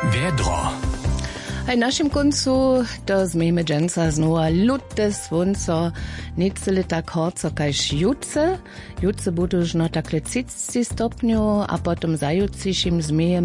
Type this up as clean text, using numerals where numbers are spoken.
Wiedro. A na naszym końcu to zmiemy dżęca znowa lute słońco, nicele tak horco kaž jutce. Jutce budu już no takle 30 stopniu, a potom zajutrzejszym zmiejem